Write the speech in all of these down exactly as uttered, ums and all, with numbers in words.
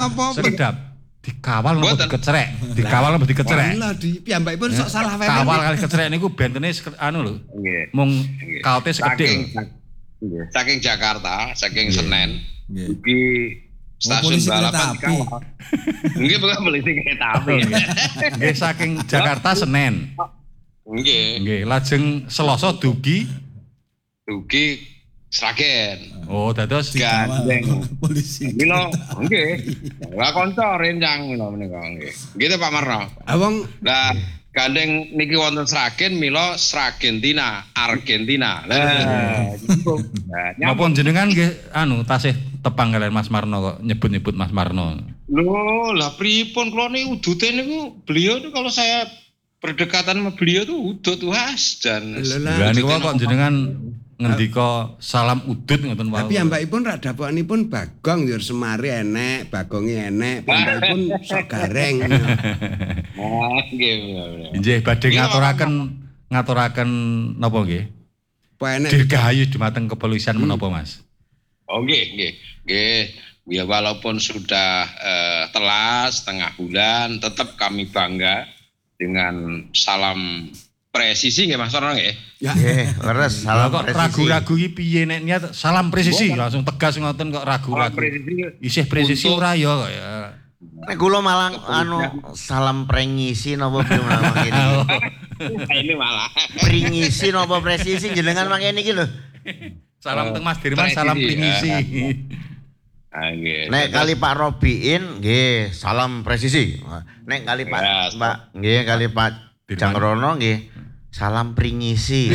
apa? Sekedap dikawal nopo dikecerek? Dikawal nopo dikecerek? Lah di piyambakipun sok salah wae. Kawal kali kecerek niku bentene anu lho. Mung kaote sekedhik. Saking Jakarta, saking Senen. Iki stasiun balapan dikawal. Nggih bukan polisi kereta api. Nggih saking Jakarta Senen. Nggih. Nggih, lajeng Selasa dugi dugi Sragen. Oh, dados gandeng polisi. Milo nggih. Lah kanca rencang milo menika nggih. Nggih Pak Marno. Awang lah gandeng niki wonten Sragen milo Sragentina, Argentina. Lah cukup. Napa jenengan nggih anu tasih tepang kalian Mas Marno kok nyebut-nyebut Mas Marno. Loh, lah pripun kula niku udute niku beliau tuh kalau saya berdekatan sama beliau tuh udut was dan lah niku kok jenengan ngendika salam udut ngoten wae. Tapi mbakipun rak dapokanipun Bagong ya Semari enek, Bagongi enek, mbakipun sok gareng. Oh, nggih. Nggih badhe ngaturaken ngaturaken napa nggih? Apa enek dirgahayu dumateng kepolisian menapa Mas? Oh nggih, nggih. Nggih. Ya walaupun sudah uh, telat setengah bulan tetap kami bangga dengan salam presisi nggih Mas Rono nggih. Ya, nggih, leres salam kok presisi. Ragu-ragu iki piye nek niat salam presisi langsung tegas ngoten kok ragu-ragu. Isih presisi ora ya kok ya. Nek kula malah anu salam prengisi napa piye mangkene. Ini malah. Pringisi napa presisi jenengan mangkene iki lho. Salam teng Mas Dirman salam pringisi. Ah nggih. Nek kali Pak Robiin nggih salam presisi. Nek kali Pak Mbak nggih kali Pak Jangrono nggih salam pringisi.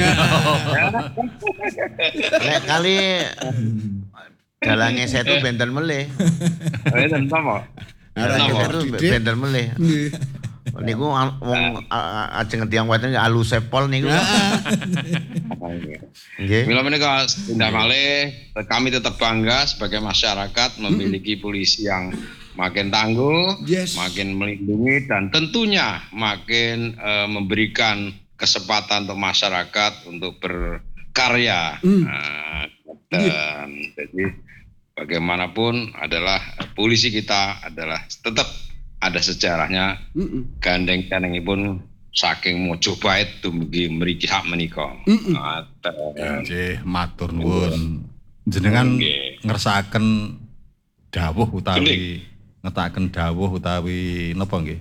Nek kali dalange setu benten melih. Benten apa? Dalange setu benten melih. Niku wong ajeng tiyang weten alu sepol niku. Nggih. Mila menika indah malih kami tetap bangga sebagai masyarakat memiliki polisi yang makin tangguh, yes. makin melindungi dan tentunya makin uh, memberikan kesempatan untuk masyarakat untuk berkarya. Mm. Nah, dan yeah. jadi bagaimanapun adalah polisi kita adalah tetap ada sejarahnya. Mm-mm. Gandeng-gandengipun saking Mojopahit dumugi mriki sak menika. Nggih, matur nuwun. Jenengan ngersakaken dawuh utawi ngetaken dawuh utawi napa nggih?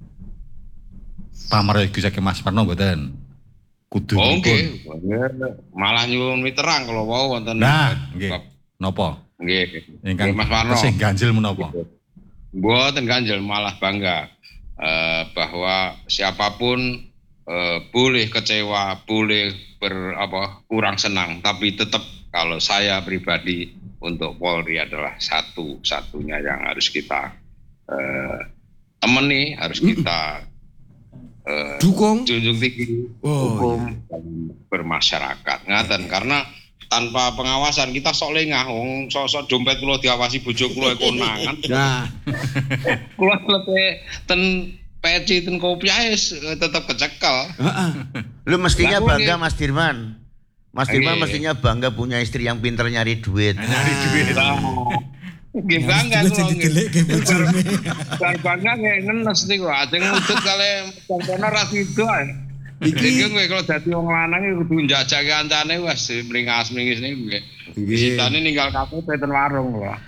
Pamargi saking Mas Marno mboten. Kudu oh, nggih. Malah nyuwun miterang kalau wau wonten. Nah, nggih. Napa? Nggih. Ingkang Mas Marno. Sing ganjil menapa? Mboten ganjil, malah bangga uh, bahwa siapapun uh, boleh kecewa, boleh ber apa kurang senang, tapi tetap kalau saya pribadi untuk Polri adalah satu-satunya yang harus kita uh, temani, harus kita uh, dukung, junjung tinggi oh, hukum iya. dan bermasyarakat, ngaten karena tanpa pengawasan kita sok lengah, wong sok-sok dompet kula diawasi bojo kula konangan. Nah, kula lete ten peci ten kopiah tetap kecekel. Heeh. Lu mestinya bangga Mas Dirman. Mas Dirman mestinya bangga punya istri yang pintar nyari duit. Nyari duit. Nggih bangga kula. Dideleke bojone. Bangga nggih nenes niku, ajeng ngudut kali kono ra sido ae. Iki kowe kalau dadi wong lanang kudu njajake kancane wis mringas-mringis niku nggih. Sitane ninggal K T P ten warung lho.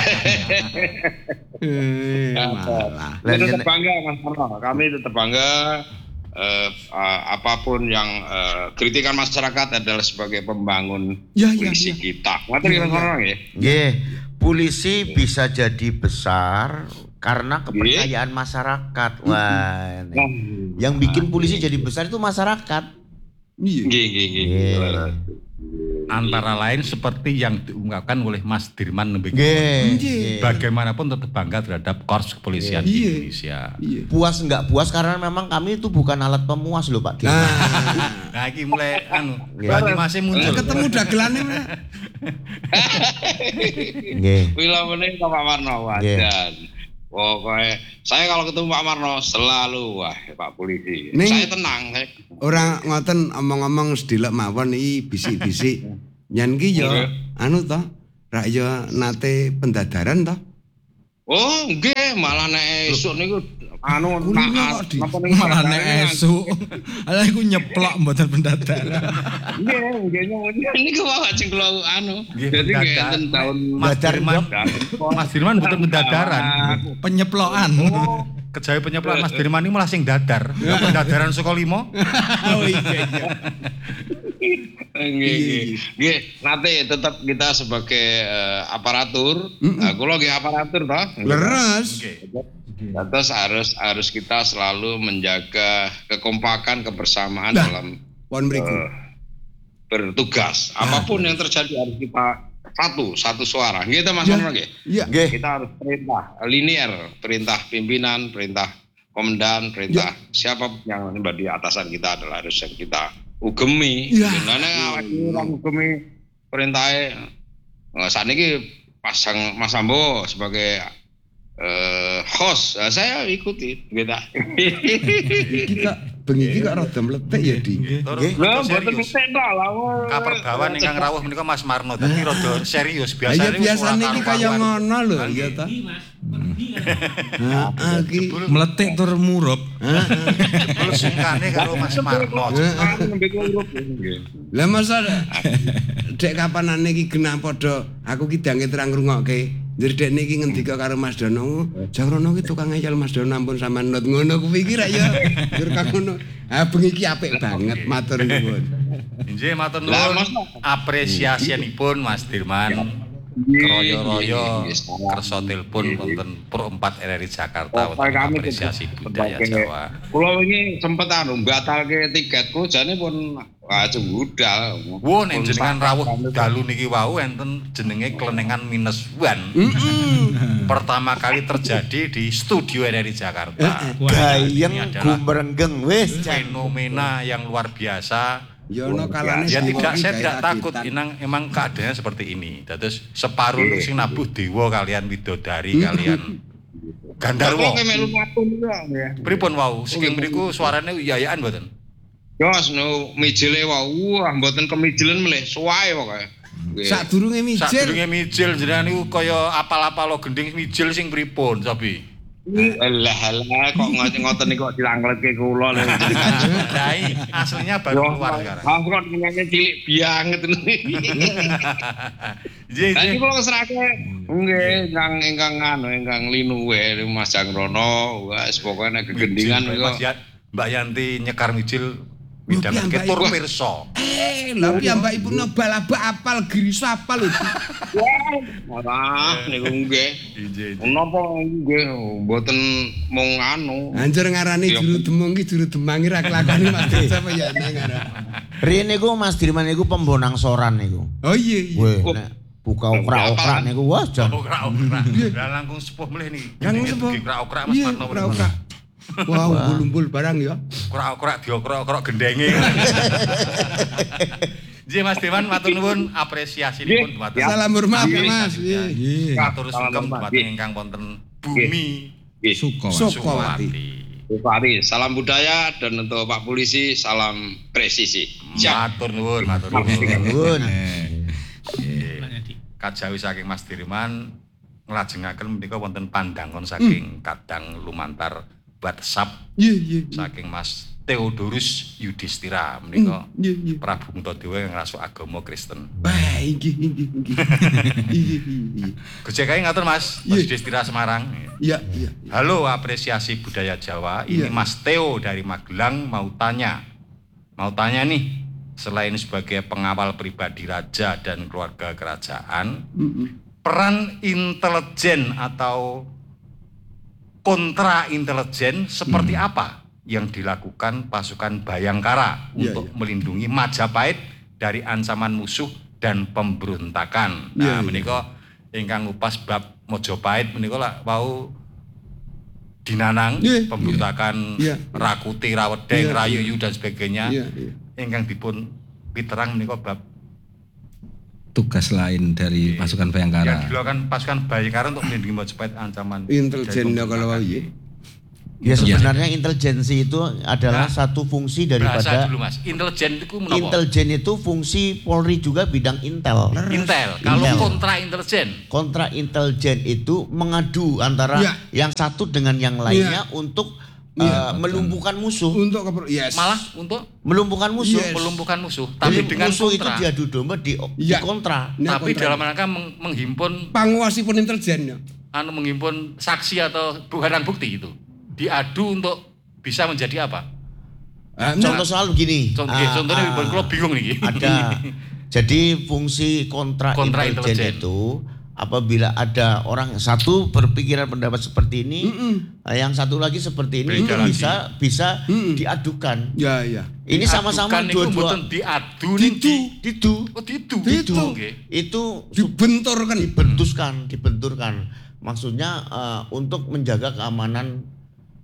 Eh, malah. Tetap bangga Mas Marno. Kami tetap bangga eh, apapun yang eh, kritikan masyarakat adalah sebagai pembangun ya, ya, polisi ya. kita. Ngoten Mas Marno nggih. Nggih, polisi bisa jadi besar karena kepercayaan masyarakat. Wah, Nah, yang bikin polisi jadi besar itu masyarakat. Iya. Nggih, nggih, nggih. Antara lain seperti yang diungkapkan oleh Mas Dirman Nembek. Nggih. Bagaimanapun tetap bangga terhadap korps kepolisian di Indonesia. Iya. Puas enggak puas karena memang kami itu bukan alat pemuas loh Pak Dirman. Nah, nah iki mulai anu, berarti masih muncul. Ketemu dagelane. Nggih. Wila meneh Pak Marno wajan. Pokoknya saya kalau ketemu Pak Marno selalu wah Pak Polisi. Ning, saya tenang. Saya. Orang ngoten omong-omong sedelok mawon iki bisik-bisik. Nyen ki yo anu to, rak yo nate pendadaran to. Oh, nggih, malah nek esuk niku anu Kulino kok di- napa ning Malah bandara nek esuk. Ala iku nyeplok mboten pendadaran. Nggih, nggih nyuwun niku wae ajeng kula anu. Nggih, Jadi nggih mendadak. enten tahun Mas Dirman, Mas Dirman betul pendadaran. Penyeplokan. Kejawi penyeplokan Mas Dirman ini malah sing dadar. Ya pendadaran saka limo. Oh iya iya. Nggih, nggih. Nggih, nanti tetap kita sebagai eh, aparatur, nah, kula nggih aparatur toh. Leres. Terus harus harus kita selalu menjaga kekompakan, kebersamaan Nah. dalam Pon mriku. eh, bertugas. Apapun yang terjadi harus kita satu, satu suara. Gitu Mas Ya. Mono nggih. Iya. Nggih. Kita harus perintah linear, perintah pimpinan, perintah komandan, perintah siapa yang menjadi atasan kita adalah harus yang kita ugemi. Ya. Nah, nek awake ora ugemi perintahnya, nah, saat ini pasang Mas Sambo sebagai eh, host, nah, saya ikuti, gitu. Iki kok bengi iki kok rada mletek ya, Di. Tur Nggih. Lah, rada mboten serius. mesti tok lah. wong. Kaperbawan ingkang rawuh menika Mas Marno dadi rada serius Lah ya biasane. biasane iki kaya ngono lho, ya ta. Heeh iki. Meletik tur murup. Terus sungkane karo Mas Marno. Aku nembe urut. Nggih. Lah masa dek kapanane iki genah padha aku ki dange terang ngrungokke. Njur dekne iki ngendika karo Mas Dono, "Jangrono ki tukang ngeyel Mas Dono ampun sampean nut ngono kuwi iki ra ya." Njur kang ngono. Ah bengi iki apik banget matur nuwun. Nggih matur Lah, nuwun Mas. apresiasinipun Mas Dirman. Kroyo-royo kersa telepon wonten Pro empat R R I Jakarta Oh, wonten kami apresiasi tetep budaya sebagai- Jawa. Kula wingi sempet anu batalke tiketku jane pun ajeng budal. Wo nek jenengan rawuh dalu niki wau enten jenenge klenengan minus one. Pertama kali terjadi di studio R R I Jakarta. Gayeng Ini adalah gumrenggeng wis jan. fenomena yang luar biasa. Ya ono kalane Ya dewa tidak, ki saya gawe tidak takut. kagetan. Inang emang keadaannya seperti ini. Terus separuh itu sing nabuh dewa kalian widodari kalian Gandarwa. Kok melu matun kok ya. Pripun wau? Saking mriku suarane uyayaan mboten? Yos no mijile wae wah mboten kemijilen melih suwae pokoke. Nggih. Sadurunge mijil. Sadurunge mijil jenengan niku kaya apal-apal gending mijil sing pripun, Sobi? Alah alah kok ngoten niku kok dilangletke kula lho. Dai, aslinya baru keluar sekarang. Aku kok nyanyi cilik banget ini. Nggih, Lah iki nggih. kula serake nggih ingkang ingkang anu ingkang linuwe Mas Jangrono wis pokoke nek gegendingan Mijil, niku. Mas Yat, Mbak Yanti nyekar mijil midhanget piyambake tur kok- pirsa. Eh, lha piyambakipun ngebal-abal apal giris apal lho. Ora niku nggih. Nggih. Napa nggih mboten mung anu. Anjir ngarani Iya. juru demung ki juru demangi ra kelakone Mas Desa apa ya nek ngaran. Riyen niku Mas Dirman niku pembonang soran niku. Oh iya iya. Weh, Oh. nek buka okrak-okrak niku wah jan. Okrak-okrak. Lah langkung sepuh melih niki. Langkung Jenenge sepuh. dugi okrak-okrak Mas Iya, Marno. okrak-okrak. Wah, umbul-umbul barang ya. Okrak-okrak diokrak-okrak gendenge. Nggih Mas Dewan matur nuwun apresiasinipun dumateng Salam hormat Iya. Mas. Iya. Nggih. matur Salam sugeng hormat. dumateng ingkang wonten bumi Nggih. Suka. Mas. Sukawati. Bu Fahri, salam budaya dan untuk Pak Polisi salam presisi. Siap. Matur nuwun, matur nuwun. Nuwun. Kajawi saking Mas Dirman nglajengaken menika wonten pandangan saking kadang lumantar WhatsApp Iya iya. saking Mas Theodorus Yudhistira menika Iya iya. Prabu Ntadewa yang ngrasuk agama Kristen. Wah, inggih inggih inggih. Iya iya. Gojekae ngatur Mas, Iya. Mas Yudhistira Semarang. Iya iya. Halo apresiasi budaya Jawa, ini Iya. Mas Theo dari Magelang mau tanya. Mau tanya nih, selain sebagai pengawal pribadi raja dan keluarga kerajaan, Heeh. peran intelijen atau kontra intelijen seperti apa yang dilakukan pasukan Bayangkara Iya, untuk iya. melindungi Majapahit dari ancaman musuh dan pemberontakan. Nah, Iya, iya. menika ingkang ngupas bab Majapahit menika lak wau dinanang Iya, pemberontakan iya. Rakuti, Rawedeng, Iya, Rayuyu dan sebagainya. Iya iya. Ingkang dipun piterang menika bab Tugas lain dari pasukan yang Bayangkara. dilakukan pasukan Bayangkara untuk melindungi Majapahit ancaman Intelijen dari ya kalau wau pemberontakan. ya. Ya sebenarnya intelijensi itu adalah Nah, satu fungsi Bahasa daripada dulu Mas. Intelijen itu menapa? intelijen itu fungsi Polri juga bidang intel. Intel. Kalau Intel. kontra intelijen. Kontra intelijen itu mengadu antara Ya. yang satu dengan yang lainnya untuk Ya, uh, melumpuhkan musuh. Untuk keper yes. Malah untuk Melumpuhkan musuh. Yes. melumpuhkan musuh. Tapi Tapi dengan musuh itu kontra. diadu domba di, Ya. di kontra. Nah, Tapi kontra. dalam rangka meng- menghimpun Panguasipun intelijen ya. anu menghimpun saksi atau barang bukti itu. Diadu untuk bisa menjadi apa? Ah, Contoh soal begini. Contoh, ah, contohnya ah, kalau bingung nih. Ada. Jadi fungsi kontra, Kontra intelijen intelijen. itu apabila ada orang satu berpikiran pendapat seperti ini, eh, yang satu lagi seperti ini, itu Beda lagi. bisa bisa Mm-mm. diadukan. Ya ya. Ini sama-sama Diadukan niku dua-dua mboten diadu Didu. nih. didu. Oh didu. Didu. Oke. Itu Dibenturkan. dibentuskan, dibenturkan. Maksudnya eh, untuk menjaga keamanan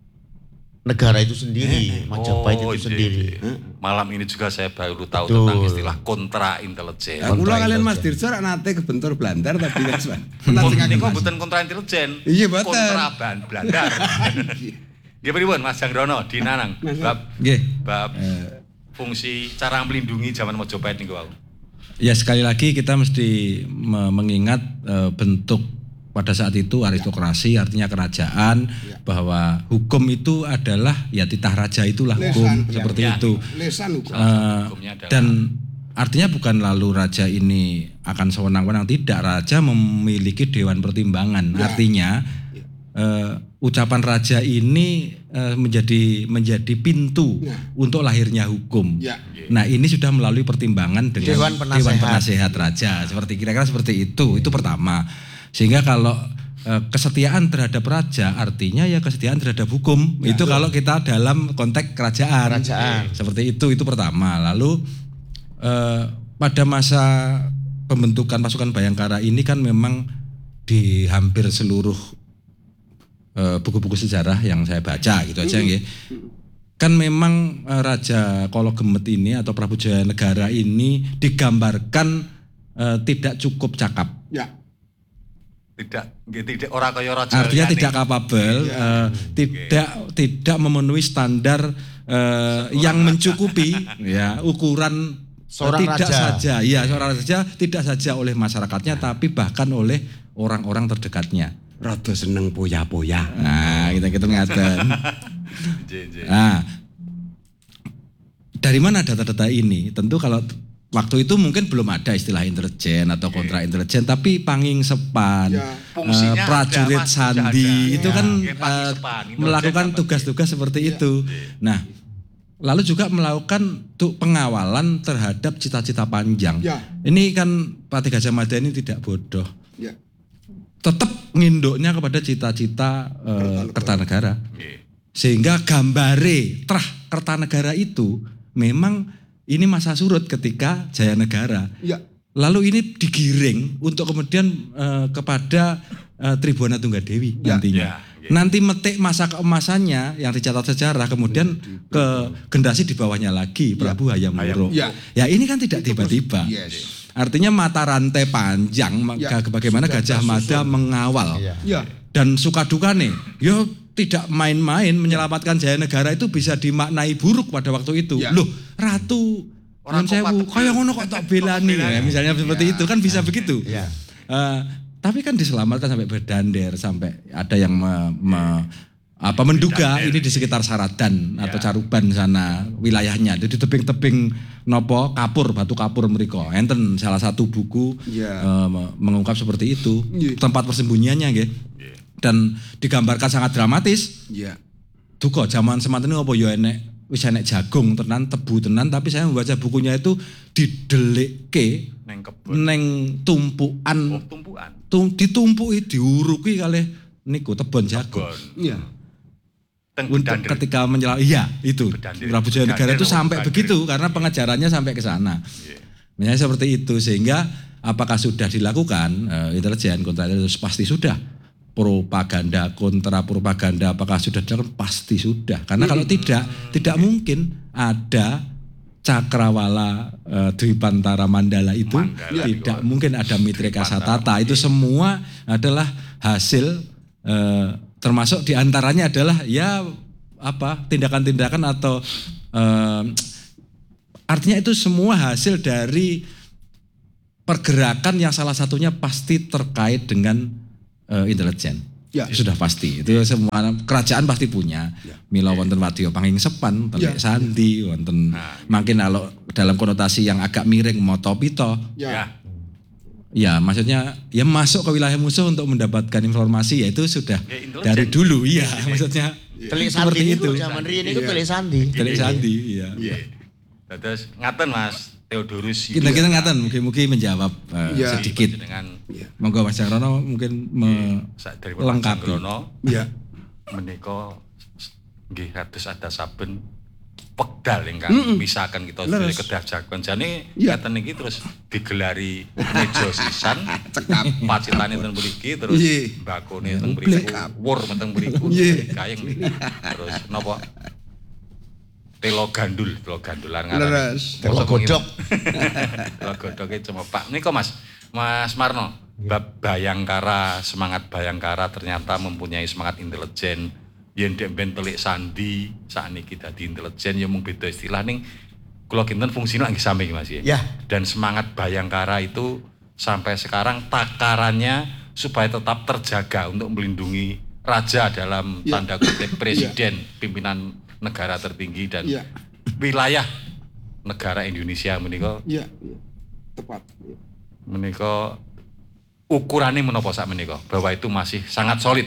negara itu sendiri, Majapahit Oh, itu iya, sendiri. iya. Malam ini juga saya baru tahu Betul. tentang istilah kontra intelijen. Ya, kula kalian Mas intelijen. Dirjo rak nate kebentur blandar tadi Mas. Kon niku mboten kontra intelijen. Iya, mboten. Kontra ban blandar. Nggih pripun Mas Janggrono di Nanang bab Nggih. bab fungsi cara melindungi zaman Majapahit niku wau. Ya sekali lagi kita mesti me- mengingat eh, bentuk pada saat itu aristokrasi artinya kerajaan, bahwa hukum itu adalah ya titah raja itulah hukum, Lesan, seperti ya. itu. Lesan hukum. Eh, Hukumnya adalah- dan artinya bukan lalu raja ini akan sewenang-wenang, tidak, raja memiliki dewan pertimbangan. Artinya eh, ucapan raja ini eh, menjadi menjadi pintu Nah. untuk lahirnya hukum. Ya. Nah, ini sudah melalui pertimbangan dengan Dewan Penasehat. Penasehat Raja, seperti kira-kira seperti itu. Itu pertama. Sehingga kalau eh, kesetiaan terhadap raja artinya ya kesetiaan terhadap hukum. Itu kalau kita dalam konteks kerajaan. Kerajaan. Seperti itu, itu pertama. Lalu eh, pada masa pembentukan pasukan Bayangkara ini kan memang di hampir seluruh eh, buku-buku sejarah yang saya baca gitu aja nggih. Kan memang eh, Raja Kologemet ini atau Prabu Jaya Negara ini digambarkan eh, tidak cukup cakap. Ya. Tidak nggih tidak ora kaya raja. Artinya liyane. tidak kapabel, eh, tidak tidak memenuhi standar eh, yang mencukupi ya ukuran Seorang tidak raja. saja, ya seorang raja tidak saja oleh masyarakatnya tapi bahkan oleh orang-orang terdekatnya. Rada seneng poya-poya. Nah, kita kita ngaten. Nggih, nggih. Nah, dari mana data-data ini? Tentu kalau waktu itu mungkin belum ada istilah intelijen atau kontra intelijen, tapi panging sepan, Ya. Fungsinya eh, ada, prajurit Mas, sudah sandi ada. itu Ya. kan Oke, panging eh, sepan, intelijen melakukan apa? tugas-tugas seperti itu. Nah, lalu juga melakukan tuh pengawalan terhadap cita-cita panjang. Ya. Ini kan Patih Gajah Mada ini tidak bodoh, Ya. tetap nginduknya kepada cita-cita eh, Kertanegara. Nggih. Sehingga gambare trah Kertanegara itu memang ini masa surut ketika Jayanegara. Ya. Lalu ini digiring untuk kemudian eh, kepada eh, Tribhuwana Tunggadewi Ya. nantinya. Ya, ya. Nanti metik masa keemasannya yang dicatat sejarah kemudian ke generasi di bawahnya lagi Prabu Hayam Wuruk. Ya. Ya ini kan tidak tiba-tiba. Yes. Artinya mata rantai panjang Ya, maka bagaimana sudah Gajah Mada tersusun. mengawal. Iya. Ya. Dan suka duka nih, yo tidak main-main menyelamatkan Jayanegara itu bisa dimaknai buruk pada waktu itu. Ya. Loh, ratu Orang Nyun Sewu, kompatibel. kayak ngono kok tak belani Kok belani. ya, misalnya seperti itu kan bisa begitu. Ya. Eh, tapi kan diselamatkan sampai berdander, sampai ada yang me- me- apa menduga Berdander. ini di sekitar Saradan atau Caruban sana wilayahnya. Jadi tebing-tebing nopo kapur, batu kapur mereka. Enten salah satu buku Ya. eh, me- mengungkap seperti itu Iya. tempat persembunyiannya nggih. Dan digambarkan sangat dramatis. Ya. Duka zaman semanten apa ya enek wis enek jagung tenan, tebu tenan, tapi saya membaca bukunya itu didelikke Neng kebun. neng tumpukan Oh, tumpukan. tum, ditumpuki diuruki kalih niku tebon jagung. Kebun. Ya. Teng Untuk Bedander. ketika menyelam, iya itu Bedander. Prabu Jayanegara itu Bedander sampai apa begitu karena pengejarannya sampai ke sana. Iya. Misalnya seperti itu, sehingga apakah sudah dilakukan eh, intelijen kontra intelijen pasti sudah. Propaganda kontra propaganda apakah sudah dilakukan? Pasti sudah. Karena kalau tidak, tidak mungkin ada Cakrawala eh, Dwipantara Mandala itu, Mandala, tidak iya. mungkin ada Mitrika Dwipantara, Satata. Itu iya. semua adalah hasil eh, termasuk diantaranya adalah ya apa tindakan-tindakan atau eh, artinya itu semua hasil dari pergerakan yang salah satunya pasti terkait dengan eh, intelijen. Ya. Sudah pasti. Itu semua kerajaan pasti punya. Ya. Mila wonten wadya panging sepan, telik Ya. sandi, wonten makin kalau dalam konotasi yang agak miring moto pito. Ya. Ya. Ya, maksudnya ya masuk ke wilayah musuh untuk mendapatkan informasi ya itu sudah Ya, intelijen. dari dulu ya, maksudnya Telik seperti sandi itu. itu zaman riyen itu Iya. telik sandi. Telik sandi, ya. Iya. Terus ngaten Mas Theodorus Kita kita ngaten mungkin-mungkin menjawab eh, Ya. sedikit. dengan Monggo Mas Cakrono mungkin me- sak dari lengkapi. Grono Ya. menika nggih kados ada saben pekdal ingkang misahaken kita sedaya kedah jagoan jane Iya. ngaten iki terus digelari meja sisan cekap pacitane ten mriki terus Iya. bakone ten mriku wur meteng mriku Iya. kayeng terus napa telo gandul telo gandulan ngaran Leres. Telo godhok. telo godhoke cuma Pak nika Mas Mas Marno bab Bayangkara semangat Bayangkara ternyata mempunyai semangat intelijen yen dek ben telik sandi sakniki dadi intelijen ya mung beda istilah ning kula kinten fungsine nggih sami Mas ya. Ya. Dan semangat Bayangkara itu sampai sekarang takarannya supaya tetap terjaga untuk melindungi raja dalam Ya. tanda kutip presiden pimpinan negara tertinggi dan Ya. wilayah negara Indonesia menika Ya. Ya. Tepat. Ya. menika ukurannya menapa sak menika bahwa itu masih sangat solid.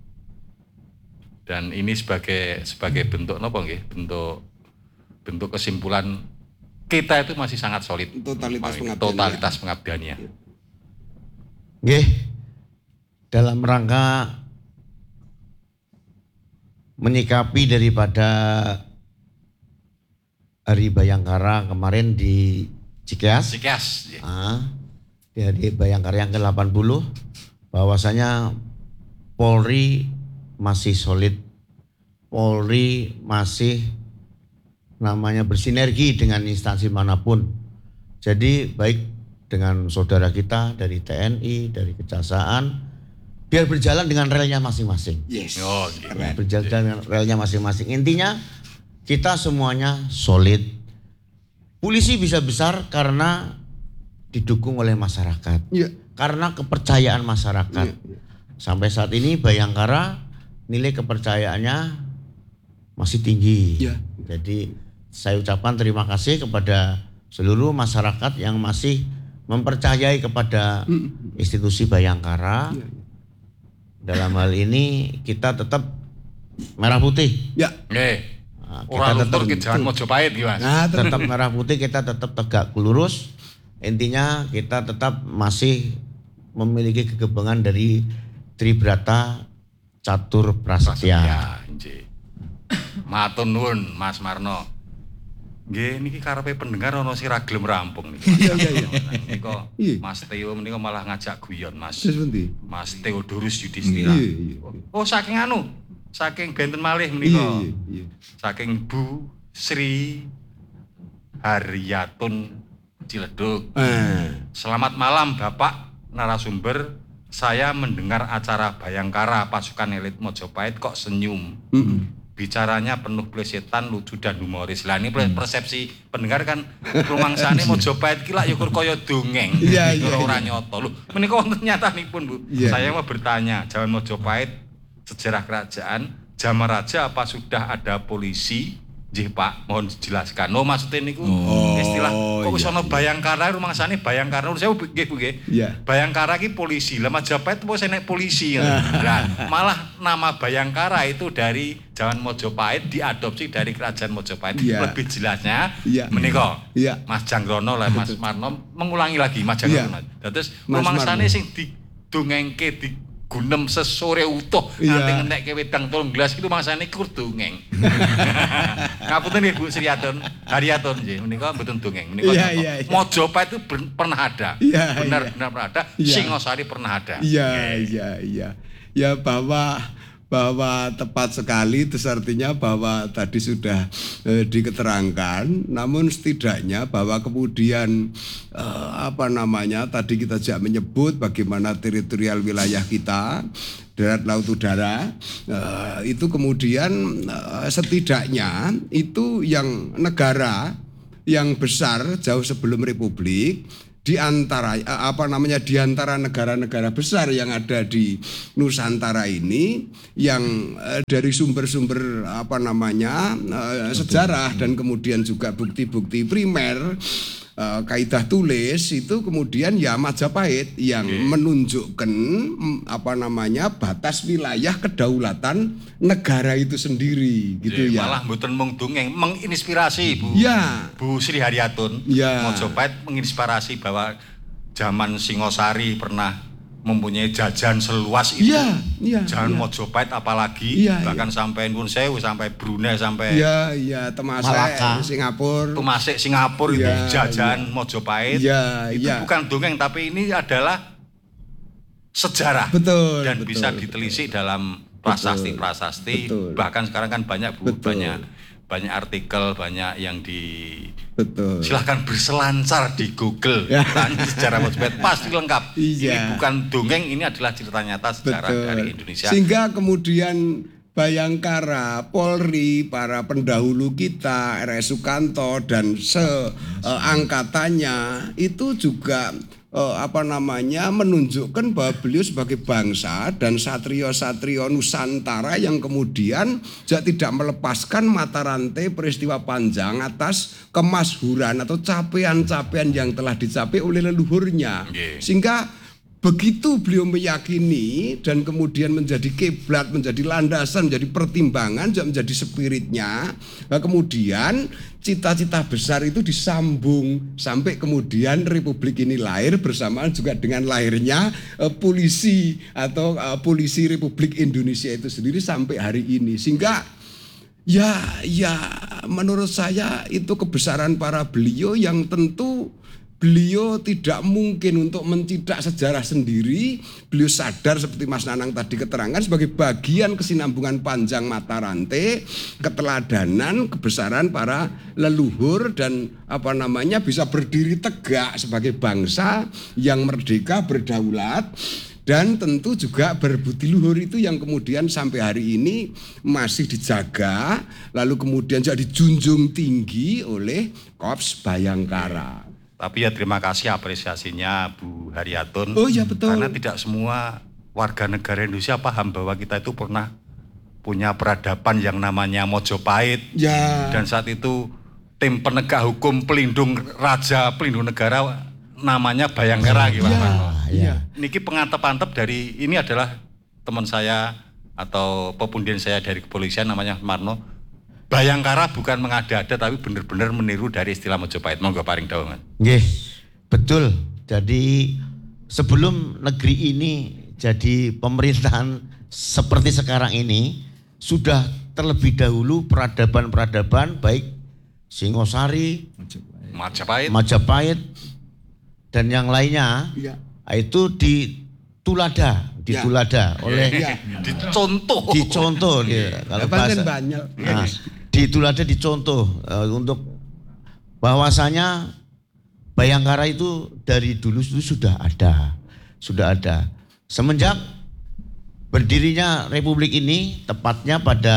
Dan ini sebagai sebagai bentuk napa nggih? Bentuk bentuk kesimpulan kita itu masih sangat solid. Totalitas pengabdian. Totalitas pengabdiannya. Nggih. Dalam rangka menyikapi daripada Hari Bayangkara kemarin di Cikeas. Cikeas. Ah, di Hari Bayangkara yang ke delapan puluh bahwasanya Polri masih solid. Polri masih namanya bersinergi dengan instansi manapun. Jadi baik dengan saudara kita dari T N I, dari Kejaksaan, biar berjalan dengan relnya masing-masing. Yes. Oh, gitu. Keren. Berjalan dengan relnya masing-masing. Intinya kita semuanya solid. Polisi bisa besar karena didukung oleh masyarakat. Ya. Karena kepercayaan masyarakat. Ya, ya. Sampai saat ini Bayangkara nilai kepercayaannya masih tinggi. Ya. Jadi saya ucapkan terima kasih kepada seluruh masyarakat yang masih mempercayai kepada institusi Bayangkara. Ya, ya. Dalam hal ini kita tetap merah putih. Ya. Nggih. Nah, Ora kita luntur tetap, ki jangan Mojopahit ki Mas. Nah, terus. tetap merah putih, kita tetap tegak lurus. Intinya kita tetap masih memiliki kegebangan dari Tribrata Catur Prasetya. Ya, nggih. Matur nuwun Mas Marno. Nggih niki karepe pendengar ana sing ra gelem rampung niki. Iya, iya, iya. Nika Iya. Mas Theo menika malah ngajak guyon Mas. Terus pundi? Mas Theodorus Yudhistira. Iya, iya. Oh, saking anu, saking benten malih Iya, menika. iya, iya. Saking Bu Sri Haryatun Ciledug. Ah. Selamat malam Bapak narasumber. Saya mendengar acara Bayangkara pasukan elit Mojopahit kok senyum. Mm-mm. Bicaranya penuh plesetan, lucu dan humoris. Lah ini persepsi pendengar kan rumangsane Mojopahit ki lak ya kaya dongeng. Iya, iya, Ora iya. nyata. Lho, menika wonten nyatanipun, Bu. Iya, Saya iya. mau bertanya, zaman Mojopahit sejarah kerajaan, zaman raja apa sudah ada polisi? Nggih, Pak, mohon dijelaskan. No maksudnya niku istilah kok wis iya, ana iya. Bayangkara rumangsane Bayangkara. Saya nggih, Bu nggih. Iya. Bayangkara ki polisi. Lah Majapahit wis enek polisi ngono. Nah, malah nama Bayangkara itu dari zaman Mojopahit diadopsi dari kerajaan Mojopahit. Iya. Lebih jelasnya Iya. menika. Iya. Mas Janggrono lah Mas Marno mengulangi lagi Mas Janggrono. Iya. Terus Mas rumangsane Marno. sing didongengke di gunem sesore utuh Iya. nganti ngenekke wedang tolong gelas itu mangsane kur dongeng. Ngapunten nggih Bu Sriatun, Haryatun nggih menika mboten dongeng. Menika Iya, napa? iya, iya. Mojopahit itu ber- pernah ada. Iya, Benar-benar pernah ada. Iya. Singosari pernah ada. Iya, iya, iya. Ya bahwa bahwa tepat sekali itu artinya bahwa tadi sudah eh, diketerangkan, namun setidaknya bahwa kemudian eh, apa namanya tadi kita juga menyebut bagaimana teritorial wilayah kita darat laut udara eh, itu kemudian uh, setidaknya itu yang negara yang besar jauh sebelum Republik di antara apa namanya di antara negara-negara besar yang ada di Nusantara ini yang uh, dari sumber-sumber apa namanya uh, sejarah dan kemudian juga bukti-bukti primer uh, kaidah tulis itu kemudian ya Majapahit yang okay. menunjukkan apa namanya batas wilayah kedaulatan negara itu sendiri gitu Jadi, ya. Malah mboten mung dongeng menginspirasi Bu. Ya. Bu Sri Haryatun. Ya. Majapahit menginspirasi bahwa zaman Singosari pernah mempunyai jajan seluas itu. Ya, ya, Jangan ya. Majapahit apalagi ya, bahkan ya. sampai Nun Sewu sampai Brunei sampai Iya, iya, Temasek, Singapura. Temasek Singapura itu Ya, jajan ya. Majapahit. Ya, itu ya. bukan dongeng tapi ini adalah sejarah. Betul. Dan betul, bisa betul. ditelisik dalam prasasti-prasasti. Betul. Bahkan sekarang kan banyak Bu, Betul. banyak banyak artikel, banyak yang di Betul. silahkan berselancar di Google. Ya. Tanya sejarah Majapahit pasti lengkap. Iya. Ini bukan dongeng, ini adalah cerita nyata sejarah Betul. dari Indonesia. Sehingga kemudian Bayangkara, Polri, para pendahulu kita, R S Sukanto dan seangkatannya itu juga eh, apa namanya menunjukkan bahwa beliau sebagai bangsa dan satrio-satrio Nusantara yang kemudian juga tidak melepaskan mata rantai peristiwa panjang atas kemasyhuran atau capaian-capaian yang telah dicapai oleh leluhurnya. Yeah. Sehingga begitu beliau meyakini dan kemudian menjadi kiblat, menjadi landasan, menjadi pertimbangan, juga menjadi spiritnya. Nah, kemudian cita-cita besar itu disambung sampai kemudian Republik ini lahir bersamaan juga dengan lahirnya uh, polisi atau uh, polisi Republik Indonesia itu sendiri sampai hari ini. Sehingga ya, ya menurut saya itu kebesaran para beliau yang tentu beliau tidak mungkin untuk mencidak sejarah sendiri. Beliau sadar seperti Mas Nanang tadi keterangan sebagai bagian kesinambungan panjang mata rantai, keteladanan, kebesaran para leluhur dan apa namanya bisa berdiri tegak sebagai bangsa yang merdeka, berdaulat. Dan tentu juga berbudi luhur itu yang kemudian sampai hari ini masih dijaga, lalu kemudian juga dijunjung tinggi oleh Korps Bayangkara. Tapi ya terima kasih apresiasinya Bu Haryatun. Oh ya betul. Karena tidak semua warga negara Indonesia paham bahwa kita itu pernah punya peradaban yang namanya Majapahit. Ya. Dan saat itu tim penegak hukum pelindung raja, pelindung negara namanya Bayangkara gitu. Ya, ya. Niki pengantep-antep dari ini adalah teman saya atau pepundian saya dari kepolisian namanya Marno. Bayangkara bukan mengada-ada tapi benar-benar meniru dari istilah Majapahit. Monggo paring dawuh. Nggih, betul. Jadi sebelum negeri ini jadi pemerintahan seperti sekarang ini sudah terlebih dahulu peradaban-peradaban baik Singosari, Majapahit, Majapahit dan yang lainnya Ya. itu di Tulada, di Ya. Tulada oleh Ya. dicontoh. dicontoh dia. Kalau Abang kan bahasa banyak. nah, di Tulada dicontoh uh, untuk bahwasanya Bayangkara itu dari dulu itu sudah ada, sudah ada. Semenjak berdirinya Republik ini tepatnya pada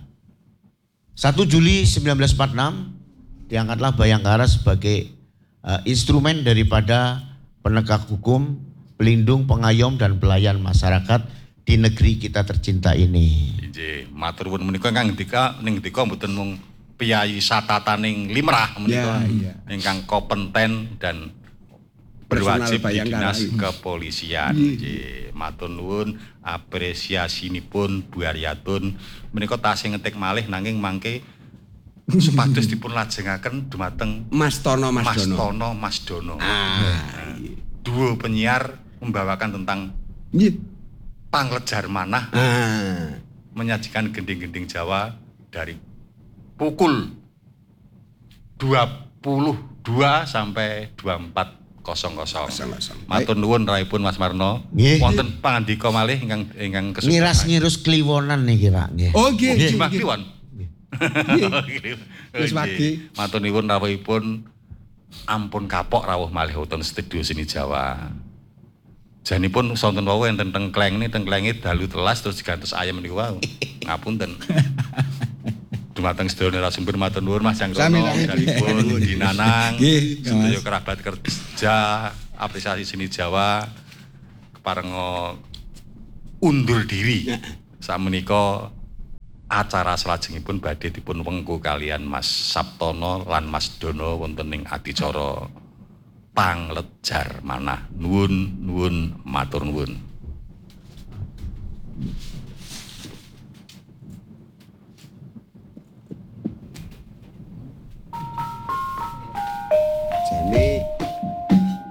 satu Juli seribu sembilan ratus empat puluh enam diangkatlah Bayangkara sebagai uh, instrumen daripada penegak hukum, pelindung, pengayom dan pelayan masyarakat di negeri kita tercinta ini. Nggih, matur nuwun menika Kang Dika ning Dika mboten mung piyayi satataning limrah menika Ya, ya. ingkang kompeten dan Personal berwajib di Bayangkara. dinas kepolisian. Nggih, matur nuwun apresiasinipun Bu Haryatun menika tasih ngetik malih nanging mangke supados dipun lajengaken dumateng Mas Tono, Mas, Mas Dono. Tono, Mas Dono. Ah, Duo penyiar membawakan tentang iya. Panglejar Manah Ah, menyajikan gending-gending Jawa dari pukul dua puluh dua sampai dua puluh empat nol nol. Matur nuwun raipun Mas Marno. Nggih. Wonten pangandika malih ingkang ingkang kesupen. Ngiras-ngirus kliwonan nih kira nggih. oh nggih, nggih, Jimat nggih. Kliwon. Wis wagi. Matur nuwun rawuhipun ampun kapok rawuh malih wonten studio seni Jawa. Janipun sonten wau enten tengkleng ini tengklenge dalu telas terus digantos ayam niku wau. Ngapunten. Dumateng sedaya narasumber matur nuwun Mas Jangkono Sami-sami. dalipun dinanang. Nggih, Mas. Sedaya kerabat kerja, apresiasi seni Jawa keparenga undur diri. Sakmenika acara salajengipun badhe dipun wengku kalian Mas Saptono lan Mas Dono wonten ing adicara Panglejar manah. Nuwun nuwun matur nuwun.